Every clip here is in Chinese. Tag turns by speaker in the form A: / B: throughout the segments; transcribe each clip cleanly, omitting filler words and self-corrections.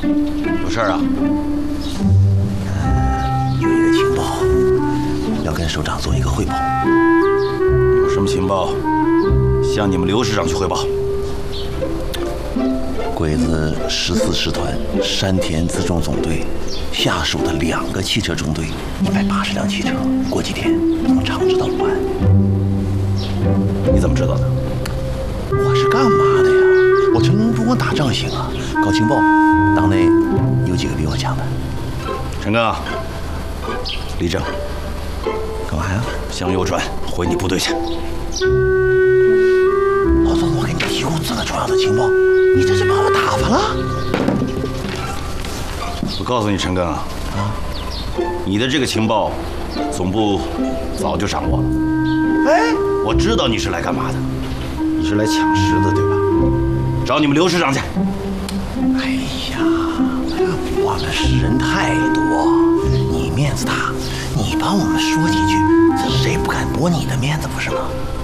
A: 有事儿啊？
B: 有一个情报，要跟首长做一个汇报。
A: 有什么情报，向你们刘师长去汇报。
B: 鬼子14师团山田辎重总队下属的2个汽车中队，180辆汽车，过几天从长治到鲁安。
A: 你怎么知道的？
B: 我是干嘛的呀？我陈公不光打仗行啊，搞情报，党内有几个比我强的。
A: 陈刚，立正，
B: 干嘛呀？
A: 向右转，回你部队去。
B: 老总，我给你提供这么重要的情报，你这是把我打发了？
A: 我告诉你，陈刚，你的这个情报，总部早就掌握了。
B: 哎，
A: 我知道你是来干嘛的，你是来抢食的，对吧？找你们刘师长去。
B: 哎呀，我们是人太多，你面子大，你帮我们说几句，这谁不敢驳你的面子，不是吗？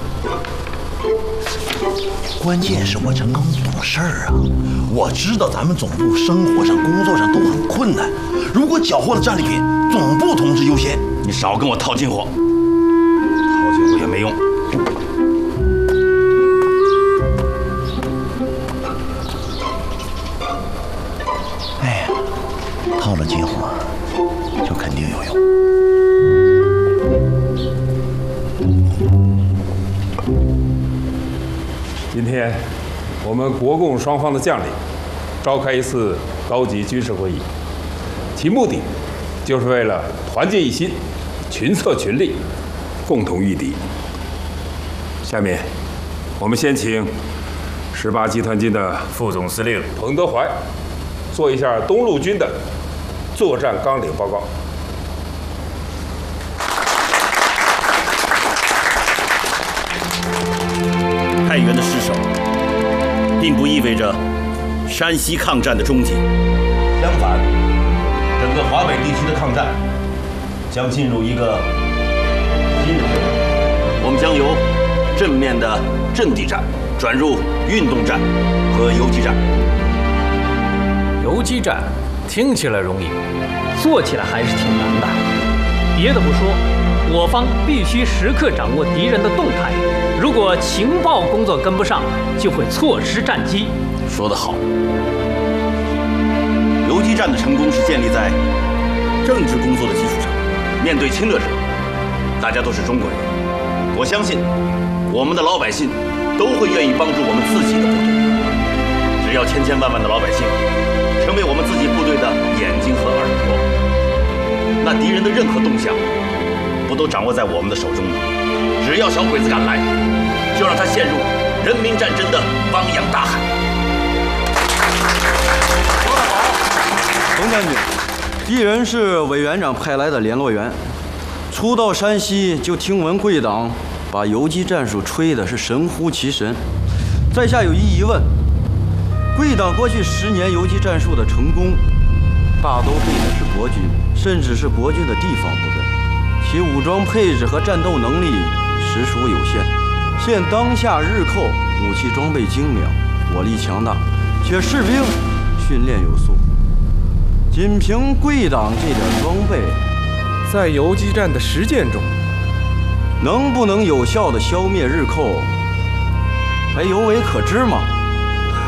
B: 关键是我陈刚懂事儿啊，我知道咱们总部生活上、工作上都很困难，如果缴获了战利品，总部同志优先。
A: 你少跟我套近乎，套近乎也没用。
B: 哎呀，套了近乎就肯定有用。
C: 今天，我们国共双方的将领召开一次高级军事会议，其目的就是为了团结一心、群策群力，共同御敌。下面，我们先请18集团军的
D: 副总司令
C: 彭德怀做一下东路军的作战纲领报告。
A: 太原的失守，并不意味着山西抗战的终结。相反，整个华北地区的抗战将进入一个新的阶段。我们将由正面的阵地战转入运动战和游击战。
D: 游击战听起来容易，做起来还是挺难的。别的不说，我方必须时刻掌握敌人的动态，如果情报工作跟不上，就会错失战机。
A: 说得好，游击战的成功是建立在政治工作的基础上。面对侵略者，大家都是中国人，我相信我们的老百姓都会愿意帮助我们自己的部队。只要千千万万的老百姓成为我们自己部队的眼睛和耳朵，那敌人的任何动向不都掌握在我们的手中吗？只要小鬼子敢来，就让他陷入人民战争的汪洋大海。
E: 说得好，冯将军，敌人是委员长派来的联络员，初到山西就听闻贵党把游击战术吹的是神乎其神。在下有一疑问：贵党过去10年游击战术的成功，大都备的是国军，甚至是国军的地方部队，其武装配置和战斗能力实属有限。现当下日寇武器装备精良，火力强大，且士兵训练有素。仅凭贵党这点装备，
F: 在游击战的实践中，
E: 能不能有效地消灭日寇，还犹为可知吗？